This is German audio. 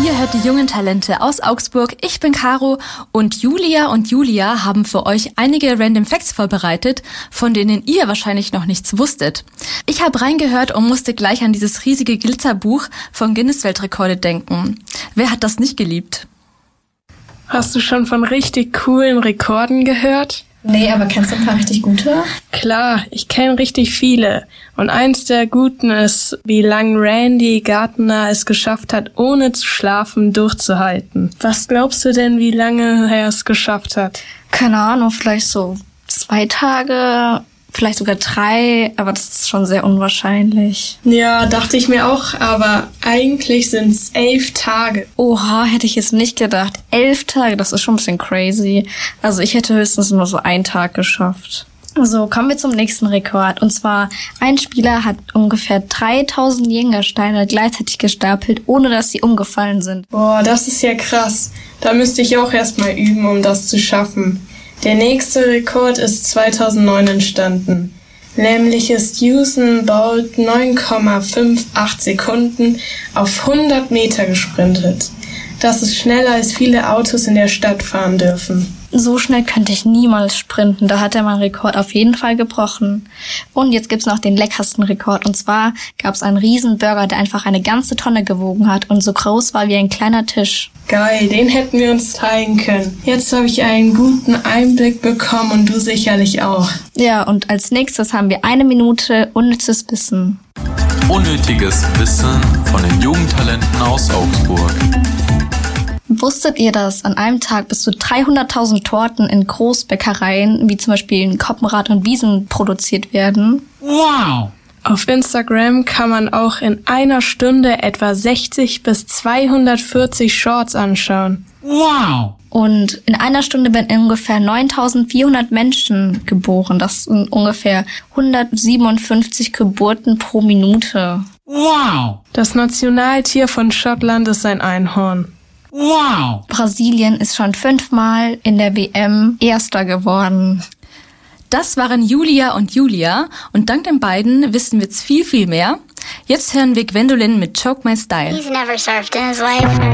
Ihr hört die jungen Talente aus Augsburg. Ich bin Caro und Julia haben für euch einige Random Facts vorbereitet, von denen ihr wahrscheinlich noch nichts wusstet. Ich habe reingehört und musste gleich an dieses riesige Glitzerbuch von Guinness Weltrekorde denken. Wer hat das nicht geliebt? Hast du schon von richtig coolen Rekorden gehört? Nee, aber kennst du ein paar richtig gute? Klar, ich kenne richtig viele. Und eins der guten ist, wie lang Randy Gardner es geschafft hat, ohne zu schlafen durchzuhalten. Was glaubst du denn, wie lange er es geschafft hat? Keine Ahnung, vielleicht so 2 Tage, vielleicht sogar 3, aber das ist schon sehr unwahrscheinlich. Ja, dachte ich mir auch, aber eigentlich sind es 11 Tage. Oha, hätte ich jetzt nicht gedacht. 11 Tage, das ist schon ein bisschen crazy. Also ich hätte höchstens nur so 1 Tag geschafft. So, kommen wir zum nächsten Rekord. Und zwar, ein Spieler hat ungefähr 3000 Jenga-Steine gleichzeitig gestapelt, ohne dass sie umgefallen sind. Boah, das ist ja krass. Da müsste ich auch erstmal üben, um das zu schaffen. Der nächste Rekord ist 2009 entstanden. Nämlich ist Usain Bolt 9,58 Sekunden auf 100 Meter gesprintet. Das ist schneller, als viele Autos in der Stadt fahren dürfen. So schnell könnte ich niemals sprinten. Da hat er meinen Rekord auf jeden Fall gebrochen. Und jetzt gibt's noch den leckersten Rekord. Und zwar gab's einen riesen Burger, der einfach eine ganze Tonne gewogen hat und so groß war wie ein kleiner Tisch. Geil, den hätten wir uns teilen können. Jetzt habe ich einen guten Einblick bekommen und du sicherlich auch. Ja, und als nächstes haben wir 1 Minute unnützes Wissen. Unnötiges Wissen von den Jugendtalenten aus Augsburg. Wusstet ihr, dass an einem Tag bis zu 300.000 Torten in Großbäckereien, wie zum Beispiel in Koppenrad und Wiesen, produziert werden? Wow! Auf Instagram kann man auch in einer Stunde etwa 60 bis 240 Shorts anschauen. Wow! Und in einer Stunde werden ungefähr 9.400 Menschen geboren. Das sind ungefähr 157 Geburten pro Minute. Wow! Das Nationaltier von Schottland ist ein Einhorn. Wow! Brasilien ist schon 5-mal in der WM Erster geworden. Das waren Julia und dank den beiden wissen wir jetzt viel, viel mehr. Jetzt hören wir Gwendolyn mit Choke My Style. He's never surfed in his life.